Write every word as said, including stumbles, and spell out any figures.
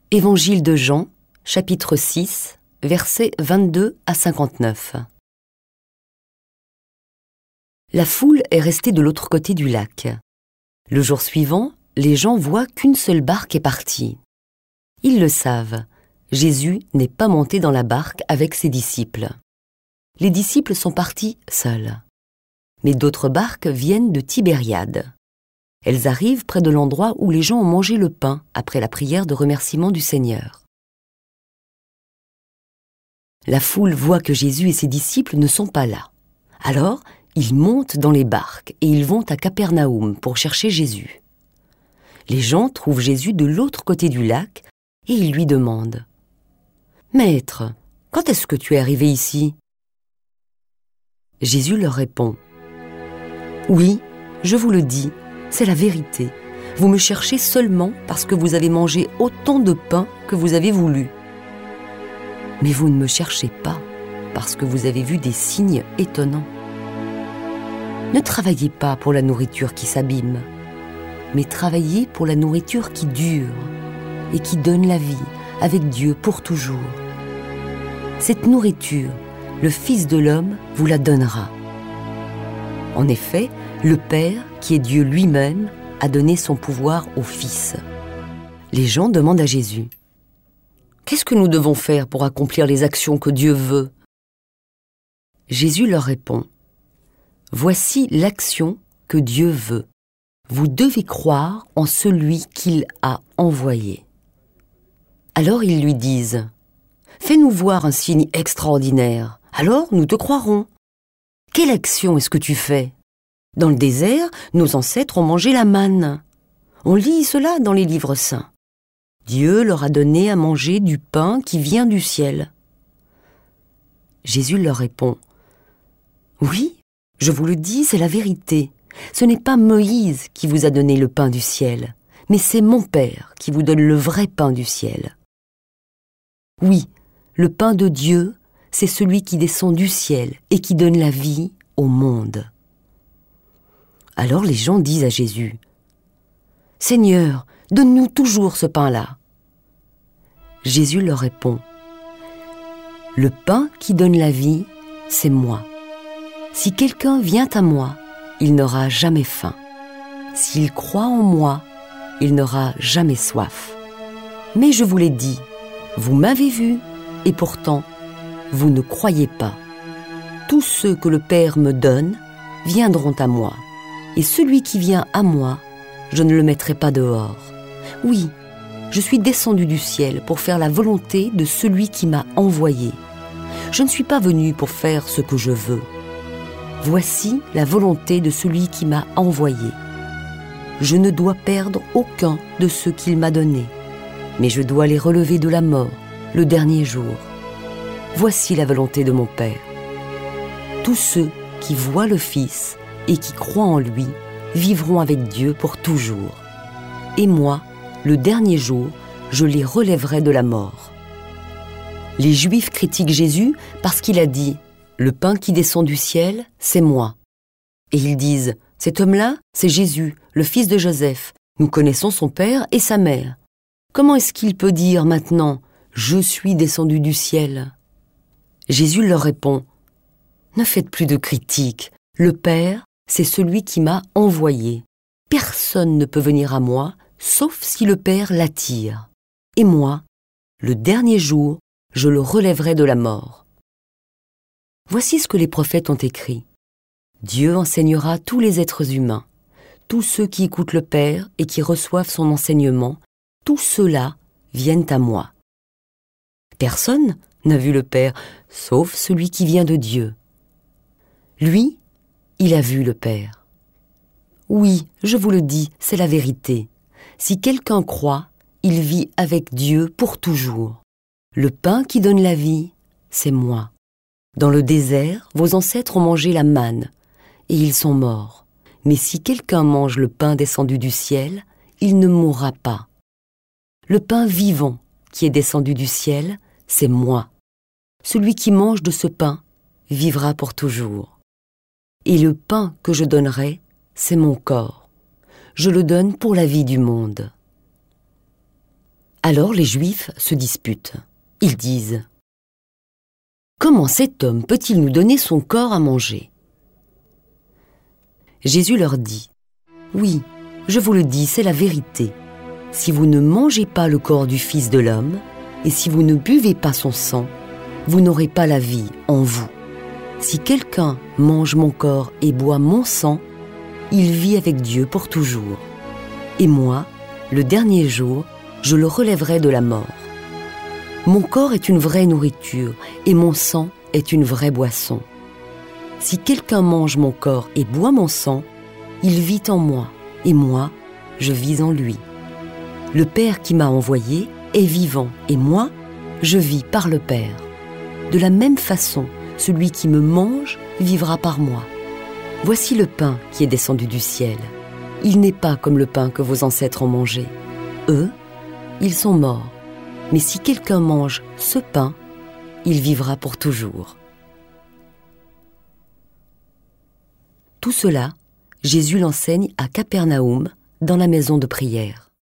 Évangile de Jean, chapitre six, versets vingt-deux à cinquante-neuf. La foule est restée de l'autre côté du lac. Le jour suivant, les gens voient qu'une seule barque est partie. Ils le savent, Jésus n'est pas monté dans la barque avec ses disciples. Les disciples sont partis seuls. Mais d'autres barques viennent de Tibériade. Elles arrivent près de l'endroit où les gens ont mangé le pain après la prière de remerciement du Seigneur. La foule voit que Jésus et ses disciples ne sont pas là. Alors, ils montent dans les barques et ils vont à Capernaum pour chercher Jésus. Les gens trouvent Jésus de l'autre côté du lac et ils lui demandent « Maître, quand est-ce que tu es arrivé ici ?» Jésus leur répond « Oui, je vous le dis, c'est la vérité. Vous me cherchez seulement parce que vous avez mangé autant de pain que vous avez voulu. Mais vous ne me cherchez pas parce que vous avez vu des signes étonnants. Ne travaillez pas pour la nourriture qui s'abîme, mais travaillez pour la nourriture qui dure et qui donne la vie avec Dieu pour toujours. Cette nourriture, le Fils de l'homme vous la donnera. En effet, le Père, qui est Dieu lui-même, a donné son pouvoir au Fils. » Les gens demandent à Jésus « Qu'est-ce que nous devons faire pour accomplir les actions que Dieu veut ?» Jésus leur répond « Voici l'action que Dieu veut. Vous devez croire en celui qu'il a envoyé. » Alors ils lui disent « Fais-nous voir un signe extraordinaire, alors nous te croirons. Quelle action est-ce que tu fais ? Dans le désert, nos ancêtres ont mangé la manne. On lit cela dans les livres saints. Dieu leur a donné à manger du pain qui vient du ciel. » Jésus leur répond « Oui, je vous le dis, c'est la vérité. Ce n'est pas Moïse qui vous a donné le pain du ciel, mais c'est mon Père qui vous donne le vrai pain du ciel. Oui, le pain de Dieu, c'est celui qui descend du ciel et qui donne la vie au monde. » Alors les gens disent à Jésus « Seigneur, donne-nous toujours ce pain-là. » Jésus leur répond « Le pain qui donne la vie, c'est moi. Si quelqu'un vient à moi, il n'aura jamais faim. S'il croit en moi, il n'aura jamais soif. Mais je vous l'ai dit, vous m'avez vu, et pourtant, vous ne croyez pas. Tous ceux que le Père me donne viendront à moi. Et celui qui vient à moi, je ne le mettrai pas dehors. Oui, je suis descendu du ciel pour faire la volonté de celui qui m'a envoyé. Je ne suis pas venu pour faire ce que je veux. Voici la volonté de celui qui m'a envoyé. Je ne dois perdre aucun de ceux qu'il m'a donnés, mais je dois les relever de la mort le dernier jour. Voici la volonté de mon Père. Tous ceux qui voient le Fils et qui croient en lui, vivront avec Dieu pour toujours. Et moi, le dernier jour, je les relèverai de la mort. » Les Juifs critiquent Jésus parce qu'il a dit « Le pain qui descend du ciel, c'est moi. » Et ils disent « Cet homme-là, c'est Jésus, le fils de Joseph. Nous connaissons son père et sa mère. Comment est-ce qu'il peut dire maintenant « Je suis descendu du ciel » ?» Jésus leur répond « Ne faites plus de critiques. Le Père, c'est celui qui m'a envoyé. Personne ne peut venir à moi, sauf si le Père l'attire. Et moi, le dernier jour, je le relèverai de la mort. » Voici ce que les prophètes ont écrit. Dieu enseignera tous les êtres humains. Tous ceux qui écoutent le Père et qui reçoivent son enseignement, tous ceux-là viennent à moi. Personne n'a vu le Père, sauf celui qui vient de Dieu. Lui, il a vu le Père. Oui, je vous le dis, c'est la vérité. Si quelqu'un croit, il vit avec Dieu pour toujours. Le pain qui donne la vie, c'est moi. Dans le désert, vos ancêtres ont mangé la manne, et ils sont morts. Mais si quelqu'un mange le pain descendu du ciel, il ne mourra pas. Le pain vivant qui est descendu du ciel, c'est moi. Celui qui mange de ce pain vivra pour toujours. Et le pain que je donnerai, c'est mon corps. Je le donne pour la vie du monde. Alors les Juifs se disputent. Ils disent « Comment cet homme peut-il nous donner son corps à manger ?» Jésus leur dit « Oui, je vous le dis, c'est la vérité. Si vous ne mangez pas le corps du Fils de l'homme, et si vous ne buvez pas son sang, vous n'aurez pas la vie en vous. Si quelqu'un mange mon corps et boit mon sang, il vit avec Dieu pour toujours. Et moi, le dernier jour, je le relèverai de la mort. Mon corps est une vraie nourriture et mon sang est une vraie boisson. Si quelqu'un mange mon corps et boit mon sang, il vit en moi et moi, je vis en lui. Le Père qui m'a envoyé est vivant et moi, je vis par le Père. De la même façon, celui qui me mange vivra par moi. Voici le pain qui est descendu du ciel. Il n'est pas comme le pain que vos ancêtres ont mangé. Eux, ils sont morts. Mais si quelqu'un mange ce pain, il vivra pour toujours. » Tout cela, Jésus l'enseigne à Capernaum, dans la maison de prière.